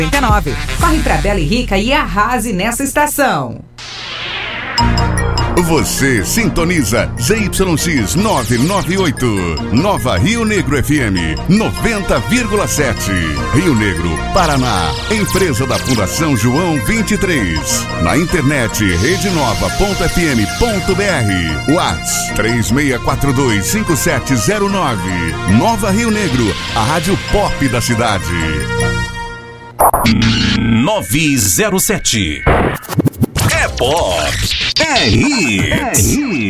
Corre pra Bela e Rica e arrase nessa estação. Você sintoniza ZYX 998, Nova Rio Negro FM 90,7. Rio Negro, Paraná. Empresa da Fundação João 23. Na internet redenova.fm.br. Whats 36425709. Nova Rio Negro, a rádio pop da cidade. 907. É pop. É hits.